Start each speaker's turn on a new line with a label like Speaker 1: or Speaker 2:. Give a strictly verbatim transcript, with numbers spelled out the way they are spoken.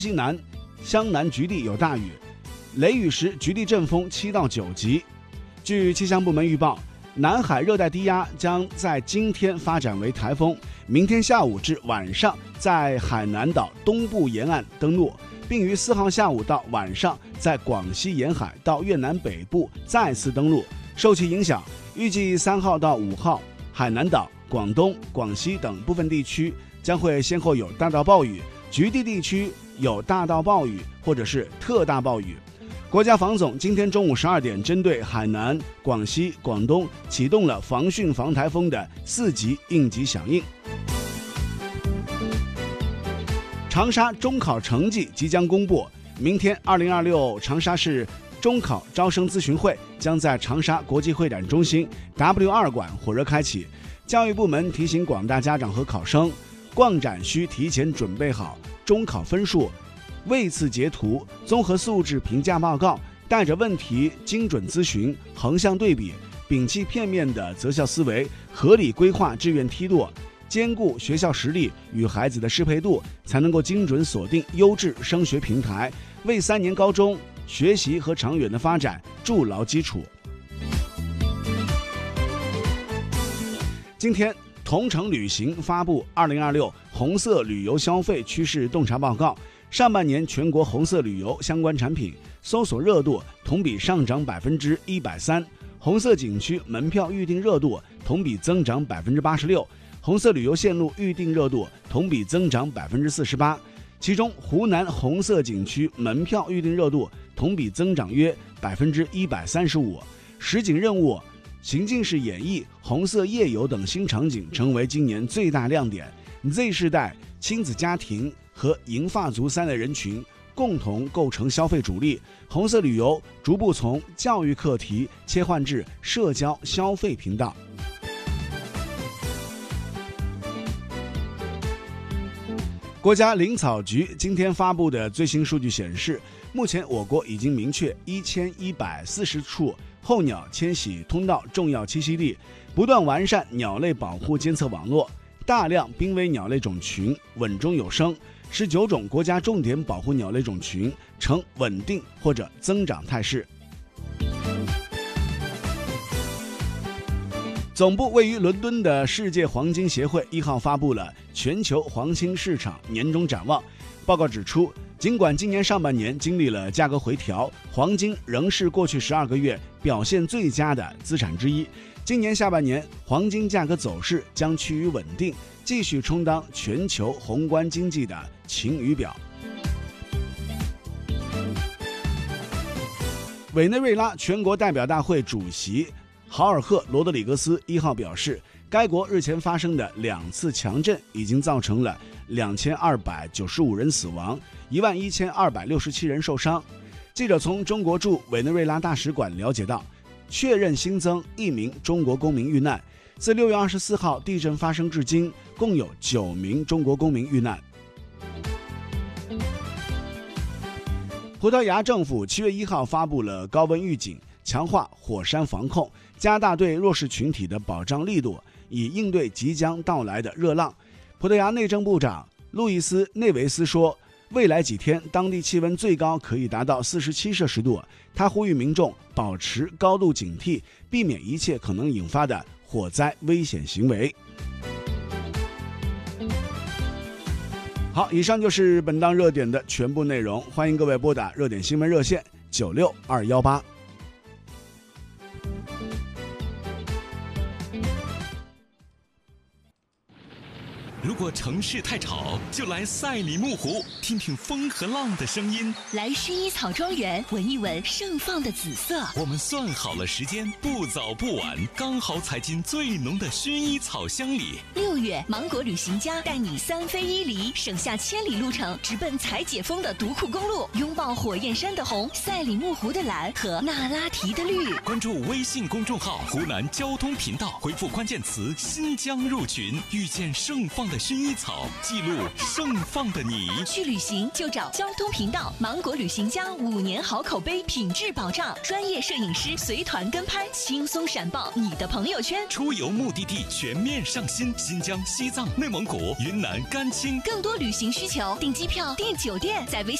Speaker 1: 西南、湘南局地有大雨，雷雨时局地阵风七到九级。据气象部门预报，南海热带低压将在今天发展为台风，明天下午至晚上在海南岛东部沿岸登陆，并于四号下午到晚上在广西沿海到越南北部再次登陆。受其影响，预计三号到五号，海南岛、广东、广西等部分地区将会先后有大到暴雨，局地地区有大到暴雨或者是特大暴雨。国家防总今天中午十二点，针对海南、广西、广东启动了防汛防台风的四级应急响应。长沙中考成绩即将公布，明天二零二六长沙市中考招生咨询会将在长沙国际会展中心 W 二馆火热开启。教育部门提醒广大家长和考生，逛展需提前准备好中考分数、位次截图、综合素质评价报告，带着问题精准咨询，横向对比，摒弃片面的择校思维，合理规划志愿梯度，兼顾学校实力与孩子的适配度，才能够精准锁定优质升学平台，为三年高中学习和长远的发展筑牢基础。今天，同程旅行发布二零二六红色旅游消费趋势洞察报告，上半年全国红色旅游相关产品搜索热度同比上涨百分之一百三，红色景区门票预订热度同比增长百分之八十六，红色旅游线路预订热度同比增长百分之四十八。其中，湖南红色景区门票预订热度同比增长约百分之一百三十五，实景任务、情境式演绎、红色夜游等新场景成为今年最大亮点。Z 世代、亲子家庭和银发族三类人群共同构成消费主力，红色旅游逐步从教育课题切换至社交消费频道。国家林草局今天发布的最新数据显示，目前我国已经明确一千一百四十处候鸟迁徙通道重要栖息地，不断完善鸟类保护监测网络，大量濒危鸟类种群稳中有升，十九种国家重点保护鸟类种群呈稳定或者增长态势。总部位于伦敦的世界黄金协会一号发布了全球黄金市场年终展望。报告指出，尽管今年上半年经历了价格回调，黄金仍是过去十二个月表现最佳的资产之一。今年下半年，黄金价格走势将趋于稳定，继续充当全球宏观经济的晴雨表。委内瑞拉全国代表大会主席豪尔赫·罗德里格斯一号表示，该国日前发生的两次强震已经造成了两千二百九十五人死亡，一万一千二百六十七人受伤。记者从中国驻委内瑞拉大使馆了解到，确认新增一名中国公民遇难。自六月二十四号地震发生至今，共有九名中国公民遇难。葡萄牙政府七月一号发布了高温预警，强化火山防控，加大对弱势群体的保障力度，以应对即将到来的热浪。葡萄牙内政部长路易斯·内维斯说，未来几天当地气温最高可以达到四十七摄氏度。他呼吁民众保持高度警惕，避免一切可能引发的火灾危险行为。好，以上就是本档热点的全部内容，欢迎各位拨打热点新闻热线九六二一八。
Speaker 2: 如果城市太吵，就来赛里木湖，听听风和浪的声音；
Speaker 3: 来薰衣草庄园，闻一闻盛放的紫色。
Speaker 2: 我们算好了时间，不早不晚，刚好踩进最浓的薰衣草香里。
Speaker 3: 六月，芒果旅行家带你三飞一离，省下千里路程，直奔采解封的独库公路，拥抱火焰山的红、赛里木湖的蓝和那拉提的绿。
Speaker 2: 关注微信公众号“湖南交通频道”，回复关键词“新疆”入群，遇见盛放的薰衣草，记录盛放的你。
Speaker 3: 去旅行就找交通频道，芒果旅行家五年好口碑，品质保障，专业摄影师随团跟拍，轻松闪爆你的朋友圈。
Speaker 2: 出游目的地全面上新，新疆、西藏、内蒙古、云南、甘青。
Speaker 3: 更多旅行需求，订机票、订酒店，在微